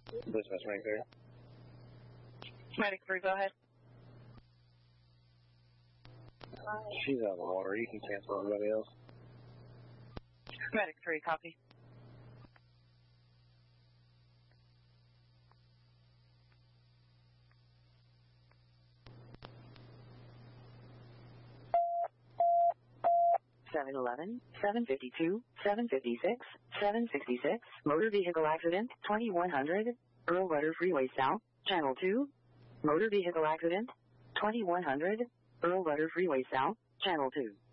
Dispatch Medic 3. Medic 3, go ahead. She's out of the water. You can cancel everybody else. Medic 3, copy. $711, $752, $756, $766, motor vehicle accident, 2100, Earl Rudder Freeway South, Channel 2. Motor vehicle accident, 2100, Earl Rudder Freeway South, Channel 2.